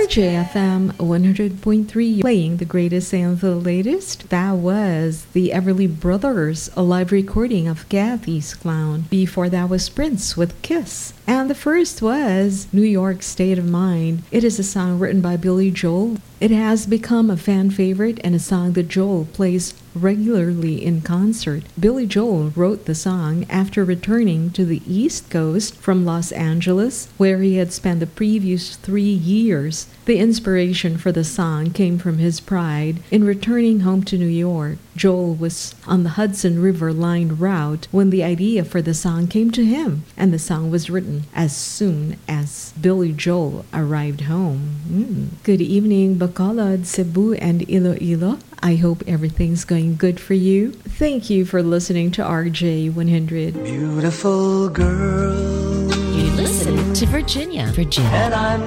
RJFM 100.3, playing the greatest and the latest. That was the Everly Brothers, a live recording of Kathy's Clown. Before that was Prince with Kiss. And the first was New York State of Mind. It is a song written by Billy Joel. It has become a fan favorite and a song that Joel plays regularly in concert. Billy Joel wrote the song after returning to the East Coast from Los Angeles, where he had spent the previous 3 years. The inspiration for the song came from his pride in returning home to New York. Joel was on the Hudson River line route when the idea for the song came to him, and the song was written as soon as Billy Joel arrived home. Good evening, Bacolod, Cebu, and Iloilo. I hope everything's going good for you. Thank you for listening to RJ 100. Beautiful girl. You listen to Virginia. And I'm